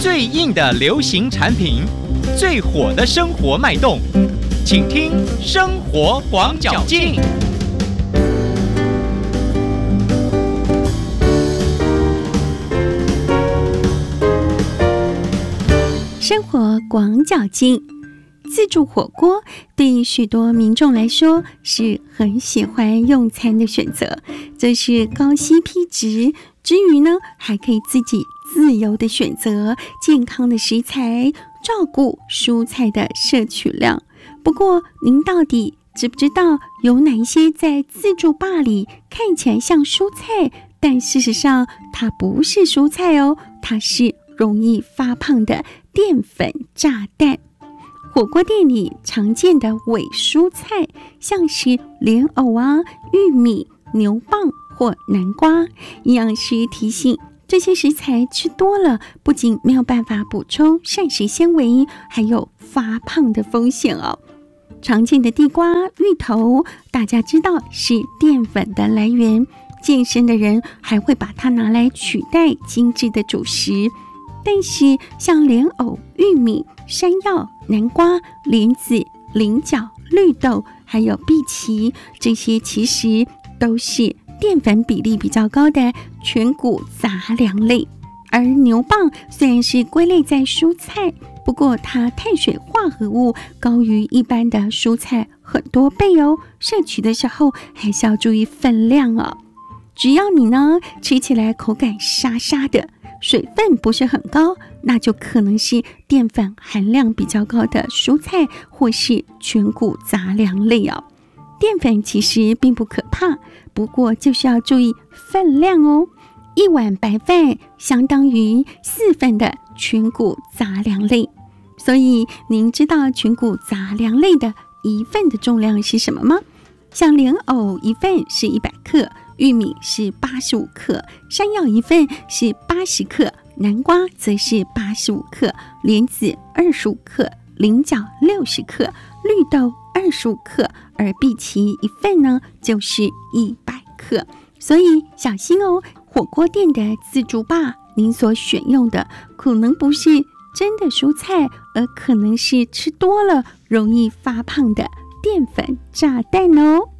最硬的流行产品，最火的生活脉动，请听生活广角镜。 生活广角镜，自助火锅对许多民众来说是很喜欢用餐的选择，这是高 CP 值，之余呢，还可以自己自由的选择健康的食材，照顾蔬菜的摄取量。不过您到底知不知道有哪一些在自助吧里看起来像蔬菜，但事实上它不是蔬菜哦，它是容易发胖的淀粉炸弹。火锅店里常见的伪蔬菜，像是莲藕啊、玉米、牛蒡或南瓜。营养师提醒，这些食材吃多了，不仅没有办法补充膳食纤维，还有发胖的风险哦。常见的地瓜、芋头，大家知道是淀粉的来源，健身的人还会把它拿来取代精致的主食。但是像莲藕、玉米、山药、南瓜、莲子、菱角、绿豆还有荸荠，这些其实都是淀粉比例比较高的全谷杂粮类。而牛蒡虽然是归类在蔬菜，不过它碳水化合物高于一般的蔬菜很多倍哦，摄取的时候还是要注意分量哦。只要你呢吃起来口感沙沙的，水分不是很高，那就可能是淀粉含量比较高的蔬菜或是全谷杂粮类哦。淀粉其实并不可怕，不过就是要注意分量哦。一碗白饭相当于4份的全谷杂粮类，所以您知道全谷杂粮类的1份的重量是什么吗？像莲藕1份是100克，玉米是85克，山药1份是80克，南瓜则是85克，莲子25克，菱角60克，绿豆25克，而荸荠1份呢就是100克。所以小心哦，火锅店的自助吧，您所选用的可能不是真的蔬菜，而可能是吃多了容易发胖的淀粉炸弹哦。